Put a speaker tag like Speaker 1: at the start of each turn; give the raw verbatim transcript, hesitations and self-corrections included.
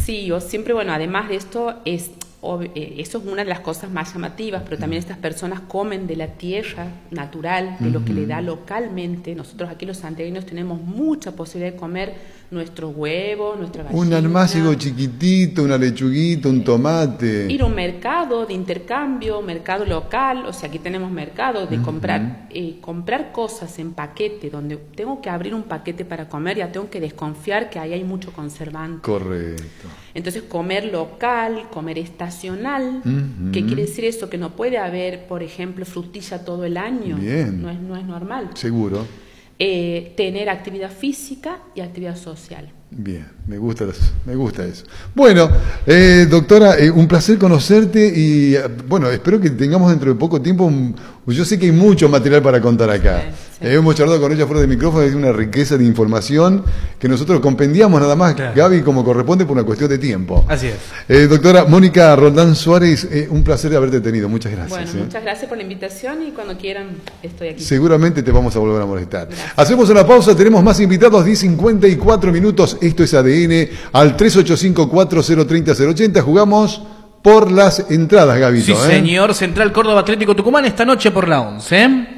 Speaker 1: Sí, yo siempre, bueno, además de esto, es eso es una de las cosas más llamativas, pero también estas personas comen de la tierra natural, de lo que le da localmente. Nosotros aquí los santiagueños tenemos mucha posibilidad de comer nuestros huevos, nuestra gallina.
Speaker 2: Un almácigo chiquitito, una lechuguita, un tomate.
Speaker 1: Ir a un mercado de intercambio, mercado local, o sea, aquí tenemos mercado de uh-huh. comprar eh, comprar cosas en paquete, donde tengo que abrir un paquete para comer, ya tengo que desconfiar que ahí hay mucho conservante.
Speaker 2: Correcto.
Speaker 1: Entonces, comer local, comer estacional, uh-huh. ¿qué quiere decir eso? Que no puede haber, por ejemplo, frutilla todo el año.
Speaker 2: Bien.
Speaker 1: No es, no es normal.
Speaker 2: Seguro.
Speaker 1: Eh, tener actividad física y actividad social.
Speaker 2: Bien, me gusta eso, me gusta eso. Bueno, eh, doctora, eh, un placer conocerte y eh, bueno, espero que tengamos dentro de poco tiempo, un, yo sé que hay mucho material para contar acá. Sí, sí. Eh, hemos charlado con ella fuera de micrófono, es una riqueza de información que nosotros compendiamos nada más, claro. Gaby, como corresponde por una cuestión de tiempo.
Speaker 3: Así es.
Speaker 2: Eh, doctora Mónica Roldán Suárez, eh, un placer haberte tenido, muchas gracias.
Speaker 1: Bueno,
Speaker 2: eh.
Speaker 1: muchas gracias por la invitación y cuando quieran estoy aquí.
Speaker 2: Seguramente te vamos a volver a molestar. Gracias. Hacemos una pausa, tenemos más invitados, diez cincuenta y cuatro minutos. Esto es A D N al tres ocho cinco cuatro cero tres cero cero ochenta. Jugamos por las entradas, Gabito.
Speaker 3: Sí,
Speaker 2: ¿eh?
Speaker 3: señor. Central Córdoba Atlético Tucumán esta noche por la once.